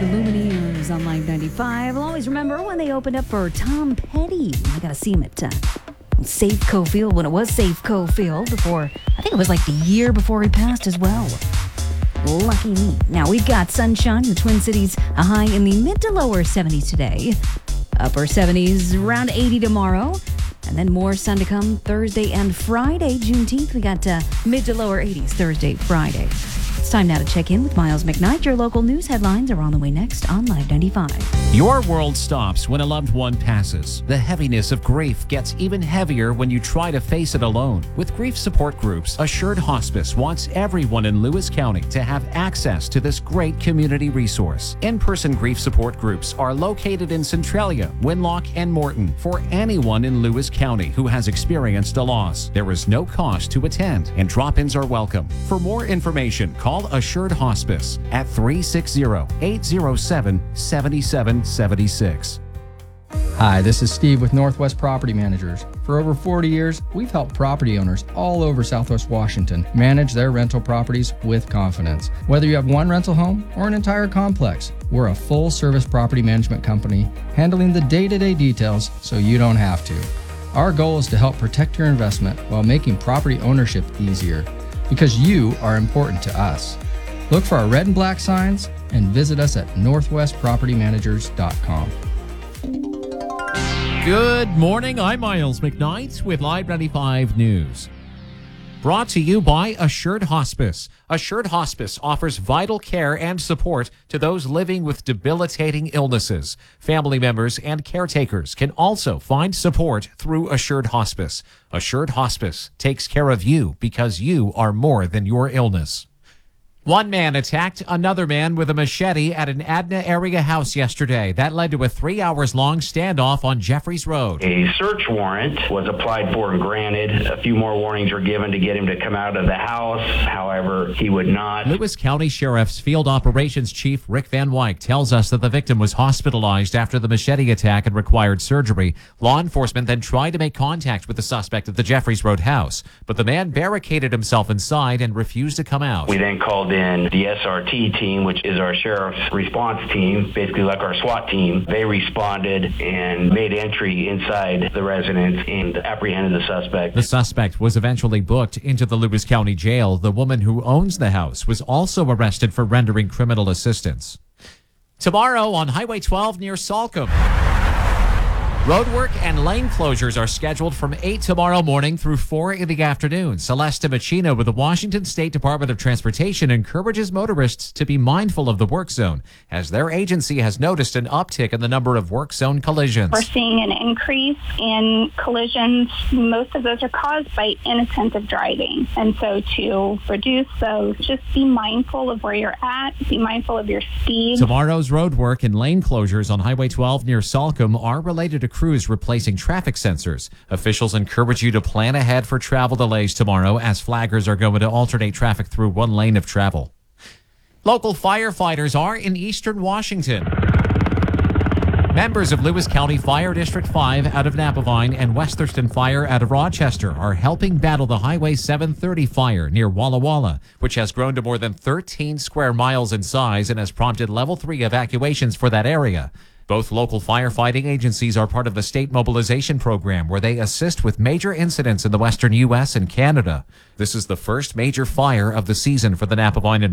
the Lumineers on Live 95. I'll always remember when they opened up for Tom Petty. I got to see him at Safeco Field when it was Safeco Field before, I think it was like the year before he passed as well. Lucky me. Now we've got sunshine in the Twin Cities, a high in the mid to lower 70s today. Upper 70s, around 80 tomorrow. And then more sun to come Thursday and Friday, Juneteenth. We got mid to lower 80s Thursday, Friday. It's time now to check in with Miles McKnight. Your local news headlines are on the way next on Live 95. Your world stops when a loved one passes. The heaviness of grief gets even heavier when you try to face it alone. With grief support groups, Assured Hospice wants everyone in Lewis County to have access to this great community resource. In-person grief support groups are located in Centralia, Winlock, and Morton for anyone in Lewis County who has experienced a loss. There is no cost to attend, and drop-ins are welcome. For more information, call Assured Hospice at 360-807-7776. Hi, this is Steve with Northwest Property Managers. For over 40 years, we've helped property owners all over Southwest Washington manage their rental properties with confidence. Whether you have one rental home or an entire complex, we're a full-service property management company handling the day-to-day details so you don't have to. Our goal is to help protect your investment while making property ownership easier, because you are important to us. Look for our red and black signs and visit us at northwestpropertymanagers.com. Good morning. I'm Miles McKnight with Live 95 News. Brought to you by Assured Hospice. Assured Hospice offers vital care and support to those living with debilitating illnesses. Family members and caretakers can also find support through Assured Hospice. Assured Hospice takes care of you because you are more than your illness. One man attacked another man with a machete at an Adna area house yesterday. That led to a 3-hour-long standoff on Jeffries Road. A search warrant was applied for and granted. A few more warnings were given to get him to come out of the house. However, he would not. Lewis County Sheriff's Field Operations Chief Rick Van Wyk tells us that the victim was hospitalized after the machete attack and required surgery. Law enforcement then tried to make contact with the suspect at the Jeffries Road house, but the man barricaded himself inside and refused to come out. We then called in the SRT team, which is our sheriff's response team, basically like our SWAT team. They responded and made entry inside the residence and apprehended the suspect. The suspect was eventually booked into the Lewis County Jail. The woman who owns the house was also arrested for rendering criminal assistance. Tomorrow on Highway 12 near Salcombe, roadwork and lane closures are scheduled from 8 tomorrow morning through 4 in the afternoon. Celeste Machino with the Washington State Department of Transportation encourages motorists to be mindful of the work zone, as their agency has noticed an uptick in the number of work zone collisions. We're seeing an increase in collisions. Most of those are caused by inattentive driving. And so to reduce those, just be mindful of where you're at, be mindful of your speed. Tomorrow's roadwork and lane closures on Highway 12 near Salcombe are related to crews replacing traffic sensors. Officials encourage you to plan ahead for travel delays tomorrow, as flaggers are going to alternate traffic through one lane of travel. Local firefighters are in eastern Washington. Members of Lewis County Fire District 5 out of Napavine and West Thurston Fire out of Rochester are helping battle the Highway 730 fire near Walla Walla, which has grown to more than 13 square miles in size and has prompted Level 3 evacuations for that area. Both local firefighting agencies are part of the state mobilization program, where they assist with major incidents in the western U.S. and Canada. This is the first major fire of the season for the Napavine and